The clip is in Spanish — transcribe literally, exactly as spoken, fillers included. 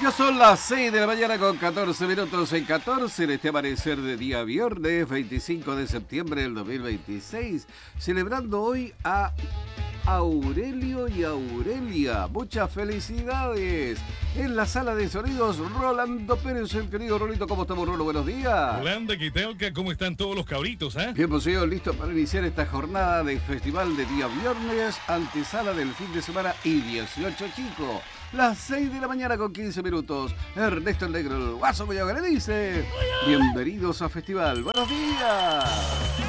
Ya son las seis de la mañana con catorce minutos en catorce en este amanecer de día viernes veinticinco de septiembre del dos mil veintiséis, celebrando hoy a Aurelio y Aurelia. Muchas felicidades. En la sala de sonidos, Rolando Pérez, el querido Rolito. ¿Cómo estamos, Rolo? Buenos días. Holanda, ¿qué tal? ¿Cómo están todos los cabritos, eh? Bien, pues yo listo para iniciar esta jornada de festival de día viernes, antesala del fin de semana y dieciocho chicos. Las seis de la mañana con quince minutos. Ernesto el Negro, el Guaso Moyaga le dice: bienvenidos a Festival. ¡Buenos días!